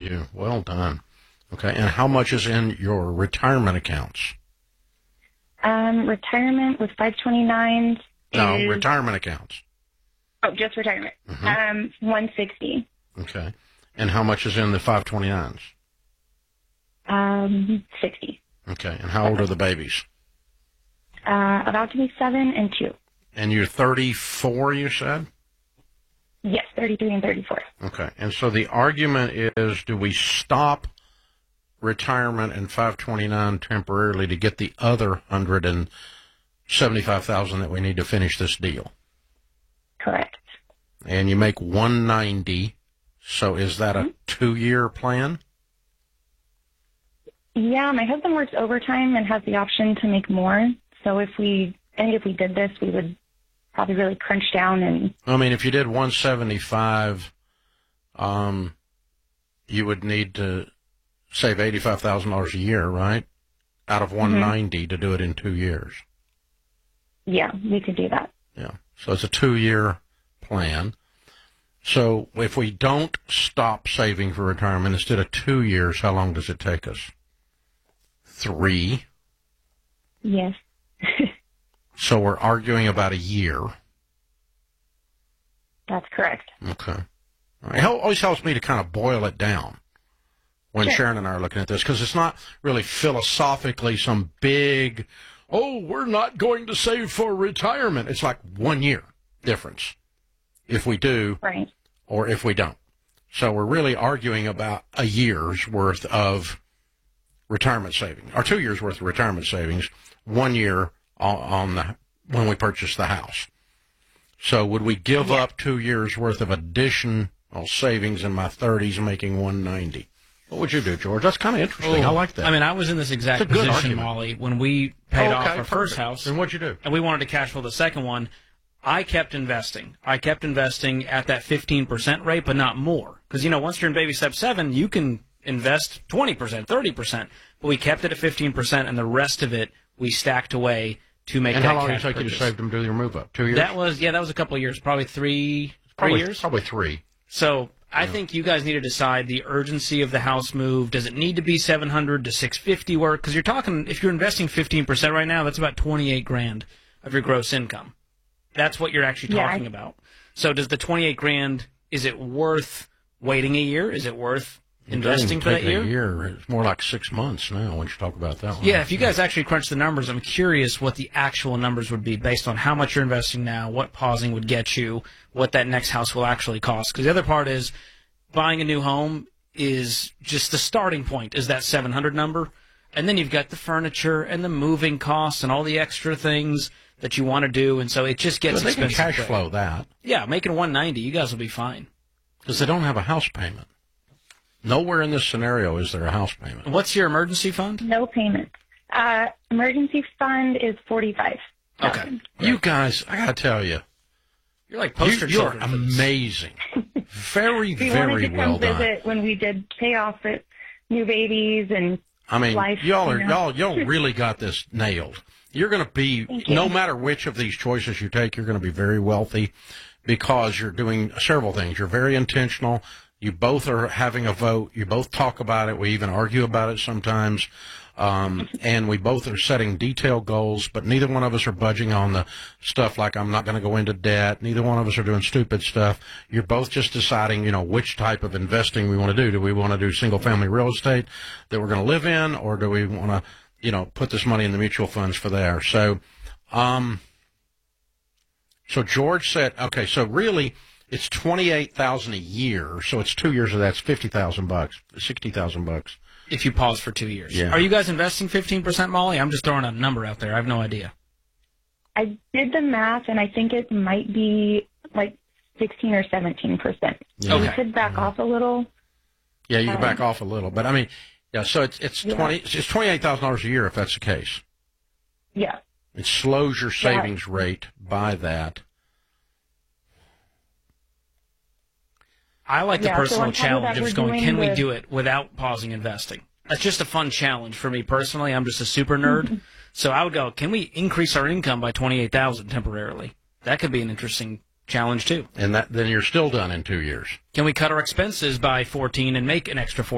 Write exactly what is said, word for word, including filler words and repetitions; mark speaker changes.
Speaker 1: you. Well done. Okay, and how much is in your retirement accounts?
Speaker 2: Um, retirement with five twenty-nines
Speaker 1: No,
Speaker 2: is...
Speaker 1: retirement accounts.
Speaker 2: Oh, just retirement.
Speaker 1: Mm-hmm.
Speaker 2: Um, one sixty.
Speaker 1: Okay. And how much is in the five twenty-nines?
Speaker 2: Um, sixty.
Speaker 1: Okay, and how old are the babies?
Speaker 2: Uh, about to be seven and two.
Speaker 1: And you're thirty-four, you said?
Speaker 2: Yes, thirty-three and thirty-four.
Speaker 1: Okay, and so the argument is, do we stop retirement and five twenty-nine temporarily to get the other one hundred seventy-five thousand dollars that we need to finish this deal?
Speaker 2: Correct.
Speaker 1: And you make one ninety, so is that a two-year plan?
Speaker 2: Yeah, my husband works overtime and has the option to make more. So if we, I think if we did this, we would probably really crunch down and...
Speaker 1: I mean, if you did one seventy-five, um, you would need to save eighty-five thousand dollars a year, right? Out of one ninety mm-hmm. to do it in two years.
Speaker 2: Yeah, we could do that.
Speaker 1: Yeah. So it's a two-year plan. So if we don't stop saving for retirement, instead of two years, how long does it take us? Three.
Speaker 2: Yes.
Speaker 1: So we're arguing about a year.
Speaker 2: That's correct.
Speaker 1: Okay. All right. It always helps me to kind of boil it down when
Speaker 2: sure.
Speaker 1: Sharon and I are looking at this, because it's not really philosophically some big, oh, we're not going to save for retirement. It's like one year difference if we do
Speaker 2: right.
Speaker 1: or if we don't. So we're really arguing about a year's worth of retirement savings, or two years' worth of retirement savings, one year on, on the when we purchase the house. So would we give
Speaker 2: yeah.
Speaker 1: up two years' worth of additional savings in my thirties, making one ninety? What would you do, George? That's kind of interesting.
Speaker 3: Oh,
Speaker 1: I like that.
Speaker 3: I mean, I was in this exact position,
Speaker 1: argument.
Speaker 3: Molly, when we paid
Speaker 1: oh, okay,
Speaker 3: off our
Speaker 1: perfect.
Speaker 3: first house.
Speaker 1: And what'd you do?
Speaker 3: And we wanted to cash flow the second one. I kept investing. I kept investing at that fifteen percent rate, but not more. Because, you know, once you're in baby step seven, you can invest twenty percent, thirty percent. But we kept it at fifteen percent, and the rest of it we stacked away to make
Speaker 1: and
Speaker 3: that
Speaker 1: how long
Speaker 3: cash
Speaker 1: did it take
Speaker 3: purchase.
Speaker 1: you to save them to your move up? Two years?
Speaker 3: That was, yeah, that was a couple of years, probably three,
Speaker 1: probably,
Speaker 3: three years.
Speaker 1: Probably three.
Speaker 3: So I yeah. think you guys need to decide the urgency of the house move. Does it need to be seven hundred to six fifty work? Because you're talking, if you're investing fifteen percent right now, that's about twenty-eight grand of your gross income. That's what you're actually talking yeah, I... about. So does the twenty-eight grand, is it worth waiting a year? Is it worth investing for that year?
Speaker 1: A year? It's more like six months now when you talk about that one.
Speaker 3: Yeah, if you guys actually crunch the numbers, I'm curious what the actual numbers would be based on how much you're investing now, what pausing would get you, what that next house will actually cost. Because the other part is buying a new home is just the starting point, is that seven hundred number. And then you've got the furniture and the moving costs and all the extra things that you want to do. And so it just gets
Speaker 1: but they
Speaker 3: expensive.
Speaker 1: They can cash flow that.
Speaker 3: Yeah, making one ninety, you guys will be fine.
Speaker 1: Because they don't have a house payment. Nowhere in this scenario is there a house payment.
Speaker 3: What's your emergency fund?
Speaker 2: No payment. Uh, emergency fund is forty-five.
Speaker 3: Okay.
Speaker 1: You guys, I got to tell you,
Speaker 3: you're like poster
Speaker 1: you, you're
Speaker 3: children.
Speaker 1: amazing. Very,
Speaker 2: we
Speaker 1: very
Speaker 2: wanted to
Speaker 1: well
Speaker 2: come
Speaker 1: done.
Speaker 2: Visit when we did pay off it, new babies and
Speaker 1: I mean,
Speaker 2: life.
Speaker 1: y'all are
Speaker 2: you know?
Speaker 1: y'all y'all really got this nailed. You're going to be, no matter which of these choices you take, you're going to be very wealthy because you're doing several things. You're very intentional. You both are having a vote. You both talk about it. We even argue about it sometimes. Um, and we both are setting detailed goals, but neither one of us are budging on the stuff like I'm not going to go into debt. Neither one of us are doing stupid stuff. You're both just deciding, you know, which type of investing we want to do. Do we want to do single-family real estate that we're going to live in, or do we want to, you know, put this money in the mutual funds for there? So, um, so George said, okay, so really it's twenty-eight thousand a year. So it's two years of that's fifty thousand bucks, sixty thousand bucks.
Speaker 3: If you pause for two years.
Speaker 1: Yeah.
Speaker 3: Are you guys investing fifteen percent, Molly? I'm just throwing a number out there. I have no idea.
Speaker 2: I did the math, and I think it might be like sixteen or seventeen percent.
Speaker 1: Yeah.
Speaker 2: Okay.
Speaker 3: Okay.
Speaker 2: We could back
Speaker 1: Mm-hmm.
Speaker 2: off a little.
Speaker 1: Yeah, you can
Speaker 2: Um,
Speaker 1: back off a little, but I mean, yeah. So it's it's
Speaker 2: Yeah.
Speaker 1: twenty, it's twenty-eight thousand dollars a year if that's the case.
Speaker 2: Yeah.
Speaker 1: It slows your
Speaker 2: Yeah.
Speaker 1: savings rate by that.
Speaker 3: I like the
Speaker 2: Yeah, so
Speaker 3: personal
Speaker 2: on top of
Speaker 3: challenge
Speaker 2: that,
Speaker 3: of
Speaker 2: we're
Speaker 3: just going,
Speaker 2: doing
Speaker 3: can we
Speaker 2: the-
Speaker 3: do it without pausing investing? That's just a fun challenge for me personally. I'm just a super nerd. So I would go, can we increase our income by twenty-eight thousand dollars temporarily? That could be an interesting challenge too.
Speaker 1: And that then you're still done in two years.
Speaker 3: Can we cut our expenses by fourteen and make an extra